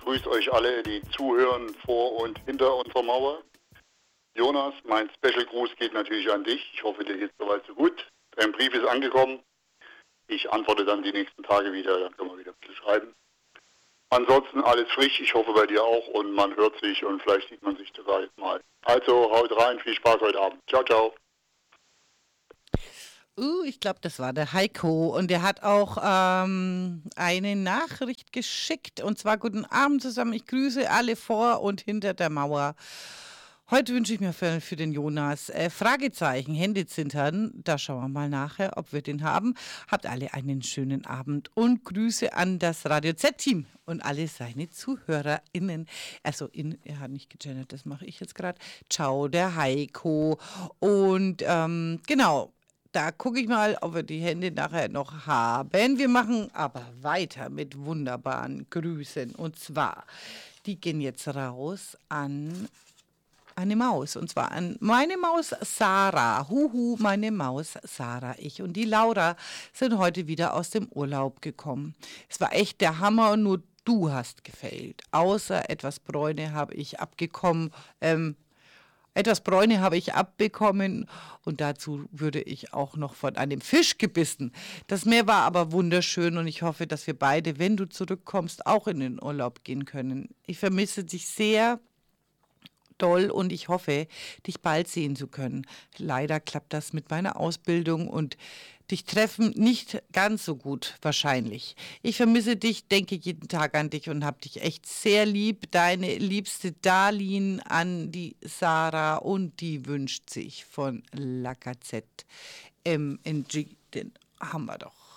grüße euch alle, die zuhören vor und hinter unserer Mauer. Jonas, mein Special-Gruß geht natürlich an dich. Ich hoffe, dir geht es soweit so gut. Dein Brief ist angekommen. Ich antworte dann die nächsten Tage wieder, dann können wir wieder ein bisschen schreiben. Ansonsten alles frisch, ich hoffe bei dir auch und man hört sich und vielleicht sieht man sich sogar jetzt mal. Also haut rein, viel Spaß heute Abend. Ciao, ciao. Ich glaube, das war der Heiko und der hat auch eine Nachricht geschickt und zwar guten Abend zusammen. Ich grüße alle vor und hinter der Mauer. Heute wünsche ich mir für den Jonas Fragezeichen, Hände zittern. Da schauen wir mal nachher, ob wir den haben. Habt alle einen schönen Abend und Grüße an das Radio Z-Team und alle seine ZuhörerInnen. Also, er hat nicht gegendert, das mache ich jetzt gerade. Ciao, der Heiko. Und genau. Da gucke ich mal, ob wir die Hände nachher noch haben. Wir machen aber weiter mit wunderbaren Grüßen. Und zwar, die gehen jetzt raus an eine Maus. Und zwar an meine Maus Sarah. Huhu, meine Maus Sarah. Ich und die Laura sind heute wieder aus dem Urlaub gekommen. Es war echt der Hammer, nur du hast gefehlt. Außer etwas Bräune habe ich abbekommen und dazu würde ich auch noch von einem Fisch gebissen. Das Meer war aber wunderschön und ich hoffe, dass wir beide, wenn du zurückkommst, auch in den Urlaub gehen können. Ich vermisse dich sehr doll und ich hoffe, dich bald sehen zu können. Leider klappt das mit meiner Ausbildung und dich treffen nicht ganz so gut wahrscheinlich. Ich vermisse dich, denke jeden Tag an dich und habe dich echt sehr lieb. Deine liebste Darlene an die Sarah und die wünscht sich von Lacazette MNG. Den haben wir doch.